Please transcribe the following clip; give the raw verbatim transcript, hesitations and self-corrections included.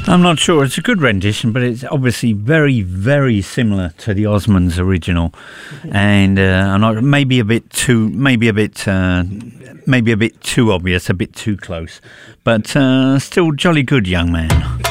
I'm not sure. It's a good rendition, but it's obviously very, very similar to the Osmonds original, and uh, I'm not, maybe a bit too, maybe a bit, uh, maybe a bit too obvious, a bit too close, but uh, still jolly good, young man.